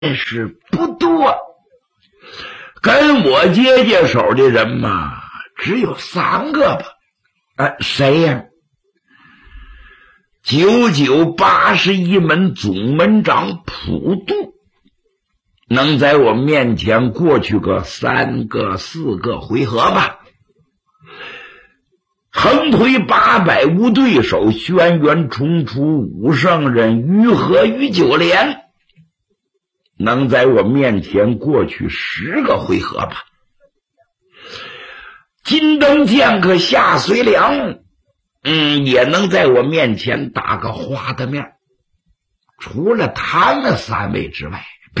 是不多，跟我姐姐手的人嘛，只有3个吧。谁呀？9981门总门长普渡，能在我面前过去个3个4个回合吧。横推800无对手，轩辕重出5圣人，于和于九连，能在我面前过去10个回合吧。金灯剑客夏随良，也能在我面前打个花的面。除了他们3位之外，